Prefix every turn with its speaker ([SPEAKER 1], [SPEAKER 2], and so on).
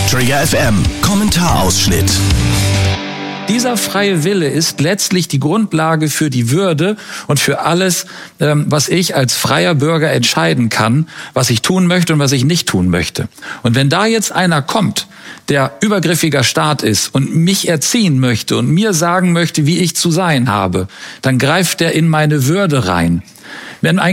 [SPEAKER 1] Träger FM Kommentarausschnitt.
[SPEAKER 2] Dieser freie Wille ist letztlich die Grundlage für die Würde und für alles, was ich als freier Bürger entscheiden kann, was ich tun möchte und was ich nicht tun möchte. Und wenn da jetzt einer kommt, der übergriffiger Staat ist und mich erziehen möchte und mir sagen möchte, wie ich zu sein habe, dann greift er in meine Würde rein. Wenn ein